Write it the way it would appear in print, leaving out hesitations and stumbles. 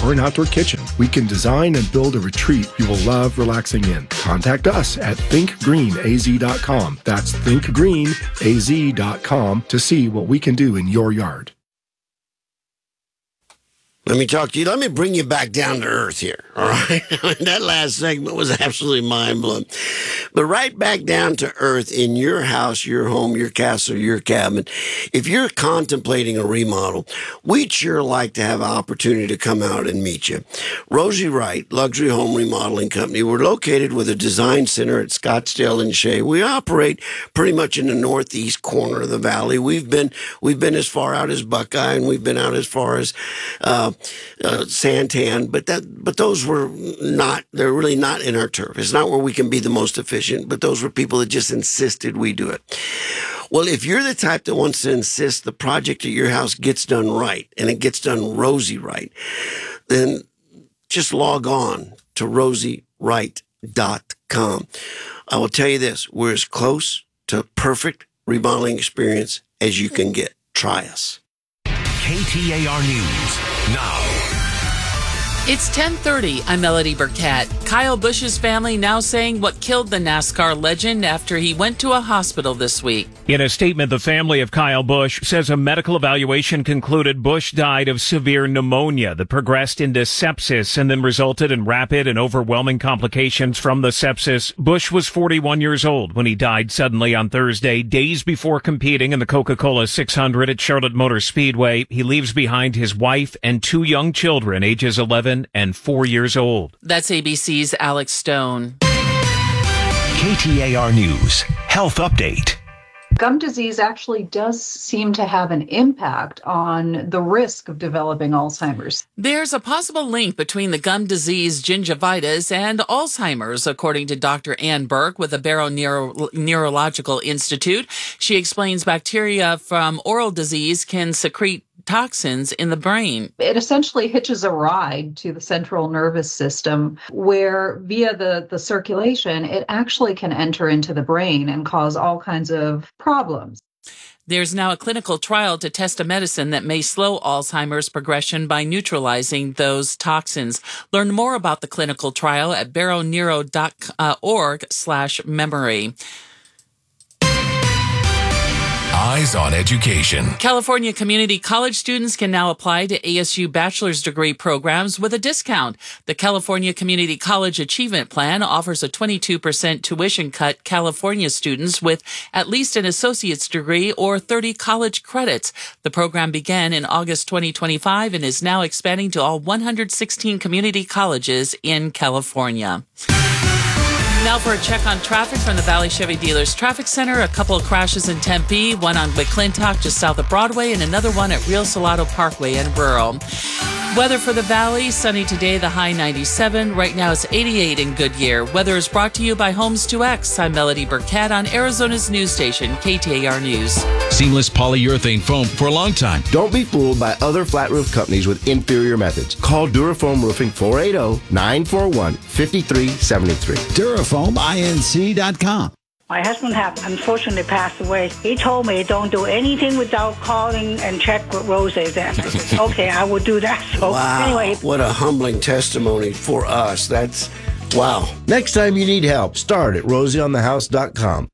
or an outdoor kitchen. We can design and build a retreat you will love relaxing in. Contact us at thinkgreenaz.com. That's thinkgreenaz.com to see what we can do in your yard. Let me talk to you. Let me bring you back down to earth here, all right? That last segment was absolutely mind-blowing. But right back down to earth in your house, your home, your castle, your cabin. If you're contemplating a remodel, we'd sure like to have an opportunity to come out and meet you. Rosie Wright, Luxury Home Remodeling Company. We're located with a design center at Scottsdale and Shea. We operate pretty much in the northeast corner of the valley. We've been as far out as Buckeye, and we've been out as far as Santan, but those were not, they're really not in our turf. It's not where we can be the most efficient, but those were people that just insisted we do it. Well, if you're the type that wants to insist the project at your house gets done right, and it gets done Rosie right, then just log on to rosiewright.com. I will tell you this, we're as close to a perfect remodeling experience as you can get. Try us. KTAR News now. It's 10:30. I'm Melody Burkett. Kyle Busch's family now saying what killed the NASCAR legend after he went to a hospital this week. In a statement, the family of Kyle Busch says a medical evaluation concluded Busch died of severe pneumonia that progressed into sepsis and then resulted in rapid and overwhelming complications from the sepsis. Busch was 41 years old when he died suddenly on Thursday, days before competing in the Coca-Cola 600 at Charlotte Motor Speedway. He leaves behind his wife and 2 young children, ages 11 and 4 years old. That's ABC's Alex Stone. KTAR News Health Update. Gum disease actually does seem to have an impact on the risk of developing Alzheimer's. There's a possible link between the gum disease gingivitis and Alzheimer's, according to Dr. Ann Burke with the Barrow Neurological Institute. She explains bacteria from oral disease can secrete toxins in the brain. It essentially hitches a ride to the central nervous system where via the circulation, it actually can enter into the brain and cause all kinds of problems. There's now a clinical trial to test a medicine that may slow Alzheimer's progression by neutralizing those toxins. Learn more about the clinical trial at barrowneuro.org/memory. Eyes on Education. California community college students can now apply to ASU bachelor's degree programs with a discount. The California Community College Achievement Plan offers a 22% tuition cut California students with at least an associate's degree or 30 college credits. The program began in August 2025 and is now expanding to all 116 community colleges in California. Now for a check on traffic from the Valley Chevy Dealers Traffic Center. A couple of crashes in Tempe, one on McClintock just south of Broadway, and another one at Real Salado Parkway in Rural. Weather for the Valley, sunny today, the high 97. Right now it's 88 in Goodyear. Weather is brought to you by Homes 2X. I'm Melody Burkett on Arizona's news station, KTAR News. Seamless polyurethane foam for a long time. Don't be fooled by other flat roof companies with inferior methods. Call Durafoam Roofing 480-941-5373. DurafoamInc.com. My husband had unfortunately passed away. He told me don't do anything without calling and check with Rosie. Then okay, I will do that. So wow, anyway, what a humbling testimony for us. That's wow. Next time you need help, start at rosieonthehouse.com.